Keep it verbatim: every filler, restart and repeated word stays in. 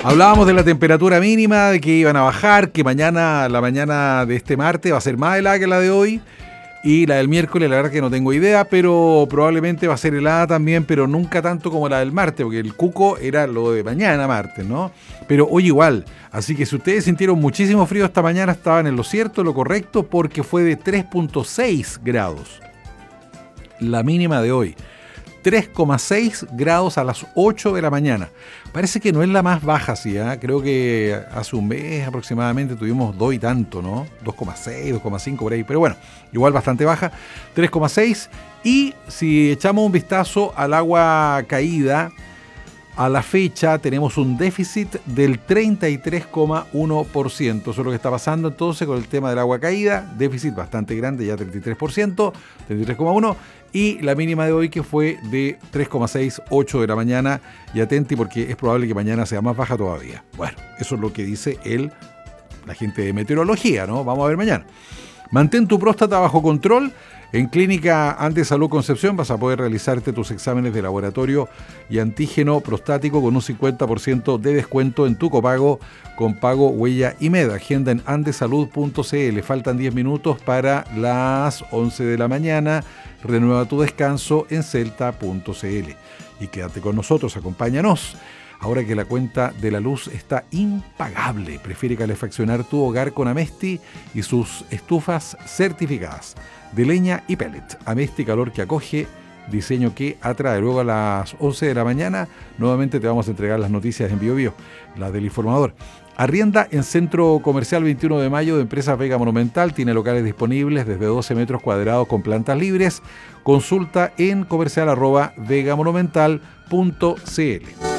Hablábamos de la temperatura mínima, de que iban a bajar, que mañana, la mañana de este martes va a ser más helada que la de hoy. Y la del miércoles, la verdad que no tengo idea, pero probablemente va a ser helada también, pero nunca tanto como la del martes, porque el cuco era lo de mañana martes, ¿no? Pero hoy igual. Así que si ustedes sintieron muchísimo frío esta mañana, estaban en lo cierto, lo correcto, porque fue de tres punto seis grados. La mínima de hoy. tres coma seis grados a las ocho de la mañana. Parece que no es la más baja, sí, ¿eh? Creo que hace un mes aproximadamente tuvimos dos y tanto, ¿no? dos coma seis, dos coma cinco por ahí, pero bueno, igual bastante baja, tres coma seis. Y si echamos un vistazo al agua caída, a la fecha tenemos un déficit del treinta y tres coma uno por ciento. Eso es lo que está pasando entonces con el tema del agua caída. Déficit bastante grande, ya treinta y tres por ciento, treinta y tres coma uno por ciento. Y la mínima de hoy que fue de tres coma seis, ocho de la mañana. Y atenti porque es probable que mañana sea más baja todavía. Bueno, eso es lo que dice el, la gente de meteorología, ¿no? Vamos a ver mañana. Mantén tu próstata bajo control. En Clínica Andes Salud Concepción vas a poder realizarte tus exámenes de laboratorio y antígeno prostático con un cincuenta por ciento de descuento en tu copago con pago Huella y Med. Agenda en andesalud punto cl. Faltan diez minutos para las once de la mañana. Renueva tu descanso en celta punto cl. Y quédate con nosotros, acompáñanos. Ahora que la cuenta de la luz está impagable, prefiere calefaccionar tu hogar con Amesti y sus estufas certificadas de leña y pellet. Amesti, calor que acoge, diseño que atrae. Luego a las once de la mañana nuevamente te vamos a entregar las noticias en Bio Bio, las del informador. Arrienda en Centro Comercial veintiuno de mayo de Empresas Vega Monumental. Tiene locales disponibles desde doce metros cuadrados con plantas libres. Consulta en comercial arroba vegamonumental punto cl.